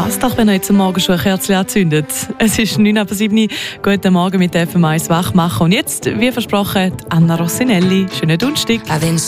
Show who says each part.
Speaker 1: Was doch, wenn ihr jetzt am Morgen schon ein Kerzchen anzündet. Es ist 9:07 Uhr. Guten Morgen mit FM1 Wachmachen. Und jetzt, wie versprochen, Anna Rossinelli. Schönen Donnerstag.